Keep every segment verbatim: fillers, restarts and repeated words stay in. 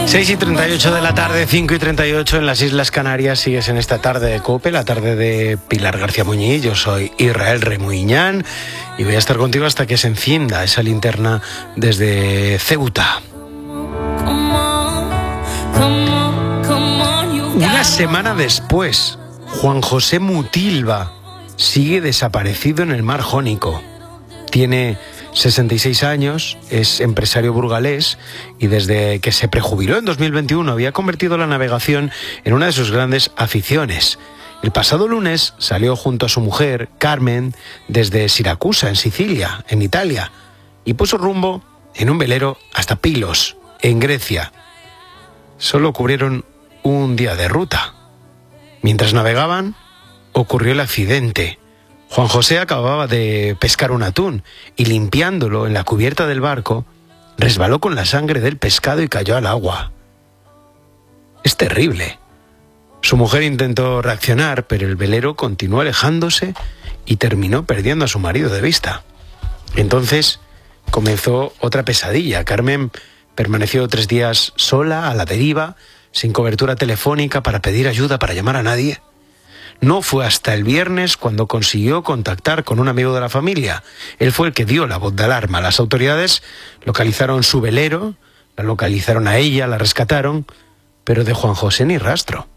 seis y treinta y ocho de la tarde, cinco y treinta y ocho en las Islas Canarias. Sigues en esta tarde de COPE, la tarde de Pilar García Muñiz. Yo soy Israel Remuñán y voy a estar contigo hasta que se encienda esa linterna desde Ceuta. Una semana después, Juan José Mutilva sigue desaparecido en el mar Jónico. Tiene sesenta y seis años, es empresario burgalés y desde que se prejubiló en dos mil veintiuno había convertido la navegación en una de sus grandes aficiones. El pasado lunes salió junto a su mujer, Carmen, desde Siracusa, en Sicilia, en Italia, y puso rumbo en un velero hasta Pilos, en Grecia. Solo cubrieron un día de ruta. Mientras navegaban, ocurrió el accidente. Juan José acababa de pescar un atún y limpiándolo en la cubierta del barco, resbaló con la sangre del pescado y cayó al agua. Es terrible. Su mujer intentó reaccionar, pero el velero continuó alejándose y terminó perdiendo a su marido de vista. Entonces comenzó otra pesadilla. Carmen permaneció tres días sola, a la deriva, sin cobertura telefónica para pedir ayuda, para llamar a nadie. No fue hasta el viernes cuando consiguió contactar con un amigo de la familia. Él fue el que dio la voz de alarma. Las autoridades localizaron su velero, la localizaron a ella, la rescataron, pero de Juan José ni rastro.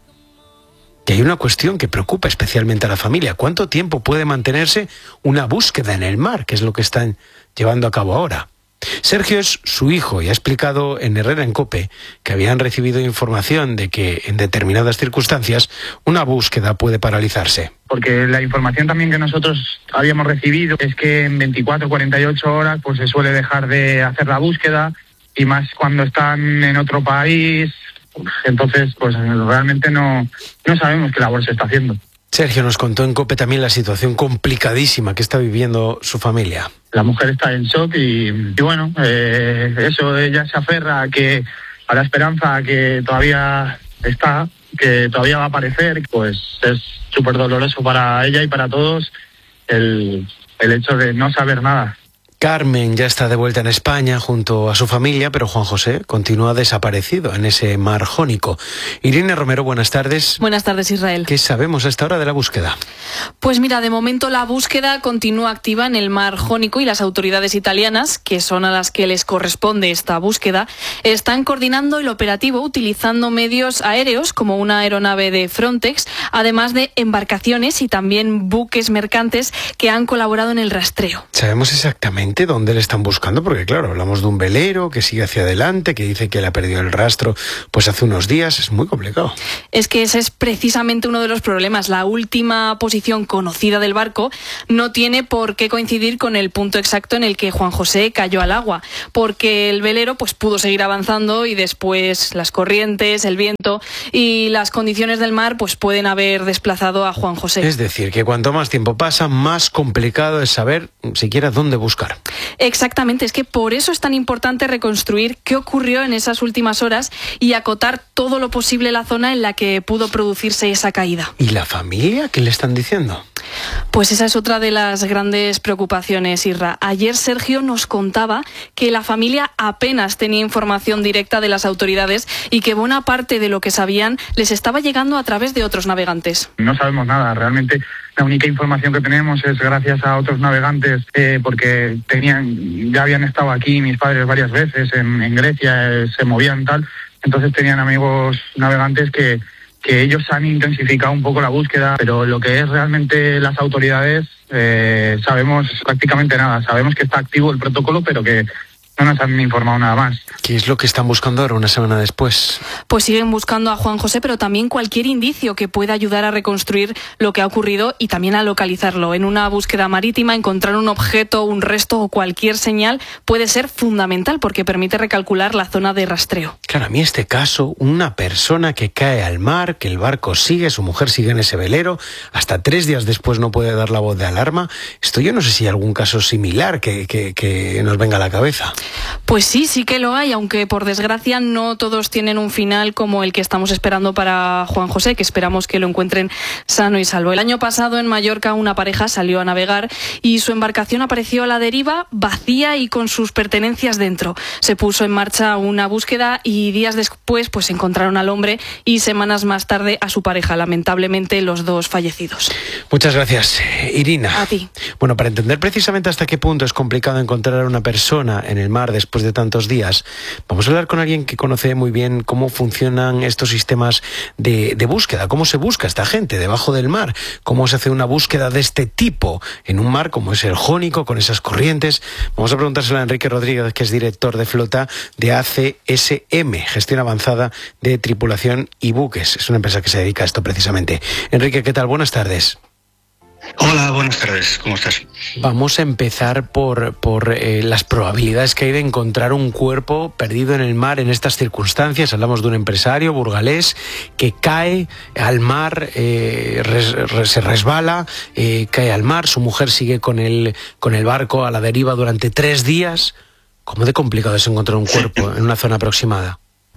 Y hay una cuestión que preocupa especialmente a la familia. ¿Cuánto tiempo puede mantenerse una búsqueda en el mar? Que es lo que están llevando a cabo ahora. Sergio es su hijo y ha explicado en Herrera en COPE que habían recibido información de que en determinadas circunstancias una búsqueda puede paralizarse. Porque la información también que nosotros habíamos recibido es que en veinticuatro a cuarenta y ocho horas pues se suele dejar de hacer la búsqueda, y más cuando están en otro país. Entonces pues realmente no, no sabemos qué labor se está haciendo. Sergio nos contó en COPE también la situación complicadísima que está viviendo su familia. La mujer está en shock y, y bueno, eh, eso, ella se aferra a, que, a la esperanza a que todavía está, que todavía va a aparecer. Pues es súper doloroso para ella y para todos el, el hecho de no saber nada. Carmen ya está de vuelta en España junto a su familia, pero Juan José continúa desaparecido en ese mar Jónico. Irene Romero, buenas tardes. Buenas tardes, Israel. ¿Qué sabemos a esta hora de la búsqueda? Pues mira, de momento la búsqueda continúa activa en el mar Jónico y las autoridades italianas, que son a las que les corresponde esta búsqueda, están coordinando el operativo utilizando medios aéreos como una aeronave de Frontex, además de embarcaciones y también buques mercantes que han colaborado en el rastreo. ¿Sabemos exactamente dónde le están buscando? Porque claro, hablamos de un velero que sigue hacia adelante, que dice que le ha perdido el rastro pues hace unos días. Es muy complicado. Es que ese es precisamente uno de los problemas. La última posición conocida del barco no tiene por qué coincidir con el punto exacto en el que Juan José cayó al agua, porque el velero pues pudo seguir avanzando y después las corrientes, el viento y las condiciones del mar pues pueden haber desplazado a Juan José. Es decir, que cuanto más tiempo pasa, más complicado es saber siquiera dónde buscar. Exactamente, es que por eso es tan importante reconstruir qué ocurrió en esas últimas horas y acotar todo lo posible la zona en la que pudo producirse esa caída. ¿Y la familia? ¿Qué le están diciendo? Pues esa es otra de las grandes preocupaciones, Irra. Ayer Sergio nos contaba que la familia apenas tenía información directa de las autoridades y que buena parte de lo que sabían les estaba llegando a través de otros navegantes. No sabemos nada, realmente la única información que tenemos es gracias a otros navegantes, eh, porque tenían, ya habían estado aquí mis padres varias veces en, en Grecia, eh, se movían tal, entonces tenían amigos navegantes que que ellos han intensificado un poco la búsqueda, pero lo que es realmente las autoridades eh, sabemos prácticamente nada. Sabemos que está activo el protocolo, pero que no nos han informado nada más. ¿Qué es lo que están buscando ahora, una semana después? Pues siguen buscando a Juan José, pero también cualquier indicio que pueda ayudar a reconstruir lo que ha ocurrido y también a localizarlo. En una búsqueda marítima, encontrar un objeto, un resto o cualquier señal puede ser fundamental porque permite recalcular la zona de rastreo. Claro, a mí este caso, una persona que cae al mar, que el barco sigue, su mujer sigue en ese velero, hasta tres días después no puede dar la voz de alarma. Esto yo no sé si hay algún caso similar que, que, que nos venga a la cabeza. Pues sí, sí que lo hay, aunque por desgracia no todos tienen un final como el que estamos esperando para Juan José, que esperamos que lo encuentren sano y salvo. El año pasado en Mallorca una pareja salió a navegar y su embarcación apareció a la deriva vacía y con sus pertenencias dentro. Se puso en marcha una búsqueda y días después pues encontraron al hombre y semanas más tarde a su pareja, lamentablemente los dos fallecidos. Muchas gracias, Irina. A ti. Bueno, para entender precisamente hasta qué punto es complicado encontrar a una persona en el mar después de tantos días, vamos a hablar con alguien que conoce muy bien cómo funcionan estos sistemas de, de búsqueda, cómo se busca a esta gente debajo del mar, cómo se hace una búsqueda de este tipo en un mar como es el Jónico, con esas corrientes. Vamos a preguntárselo a Enrique Rodríguez, que es director de flota de A C S M, Gestión Avanzada de Tripulación y Buques. Es una empresa que se dedica a esto precisamente. Enrique, ¿qué tal? Buenas tardes. Hola, buenas tardes, ¿cómo estás? Vamos a empezar por, por eh, las probabilidades que hay de encontrar un cuerpo perdido en el mar en estas circunstancias. Hablamos de un empresario burgalés que cae al mar, eh, res, res, se resbala, eh, cae al mar, su mujer sigue con el, con el barco a la deriva durante tres días. ¿Cómo de complicado es encontrar un cuerpo en una zona aproximada?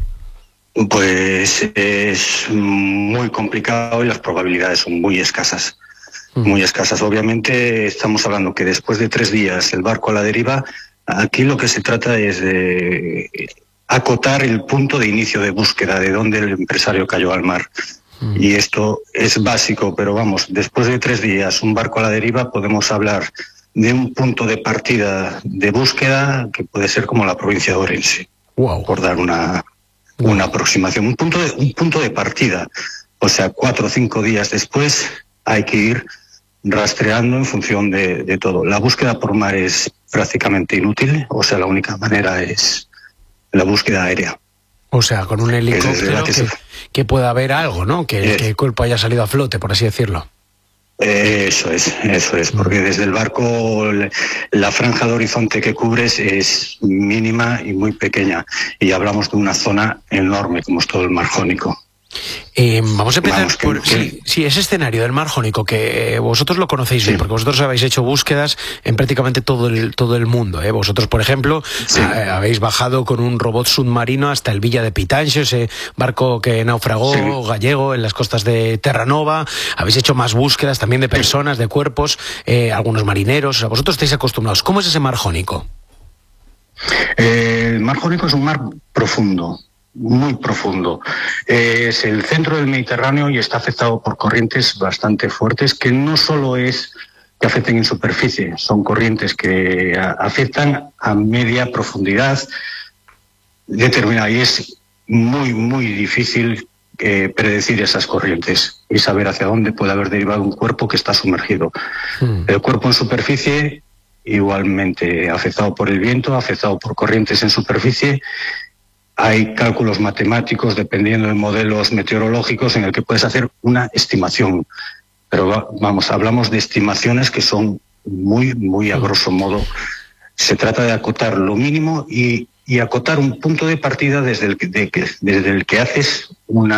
Pues es muy complicado y las probabilidades son muy escasas. Muy escasas. Obviamente estamos hablando que después de tres días el barco a la deriva, aquí lo que se trata es de acotar el punto de inicio de búsqueda, de dónde el empresario cayó al mar. Mm. Y esto es básico, pero vamos, después de tres días un barco a la deriva podemos hablar de un punto de partida de búsqueda que puede ser como la provincia de Orense. Wow. Por dar una, una aproximación. Un punto de, un punto de partida. O sea, cuatro o cinco días después hay que ir rastreando en función de, de todo. La búsqueda por mar es prácticamente inútil, o sea, la única manera es la búsqueda aérea. O sea, con un helicóptero que, que, que pueda haber algo, ¿no? Que, es, que el cuerpo haya salido a flote, por así decirlo. Eso es, eso es, porque desde el barco la franja de horizonte que cubres es mínima y muy pequeña, y hablamos de una zona enorme como es todo el mar Jónico. Eh, vamos a empezar Vamos, que, por que... Sí, sí, ese escenario del mar Jónico, que vosotros lo conocéis sí. bien, porque vosotros habéis hecho búsquedas en prácticamente todo el, todo el mundo. ¿eh? Vosotros, por ejemplo, sí. a, habéis bajado con un robot submarino hasta el Villa de Pitanxo, ese barco que naufragó sí. gallego en las costas de Terranova. Habéis hecho más búsquedas también de personas, de cuerpos, eh, algunos marineros. O sea, vosotros estáis acostumbrados. ¿Cómo es ese mar Jónico? Eh, el mar Jónico es un mar profundo. Muy profundo. Eh, es el centro del Mediterráneo y está afectado por corrientes bastante fuertes que no solo es que afecten en superficie, son corrientes que a, afectan a media profundidad determinada y es muy, muy difícil eh, predecir esas corrientes y saber hacia dónde puede haber derivado un cuerpo que está sumergido. Mm. El cuerpo en superficie igualmente afectado por el viento, afectado por corrientes en superficie. Hay cálculos matemáticos, dependiendo de modelos meteorológicos, en el que puedes hacer una estimación. Pero vamos, hablamos de estimaciones que son muy, muy a grosso modo. Se trata de acotar lo mínimo y, y acotar un punto de partida desde el que, de, desde el que haces una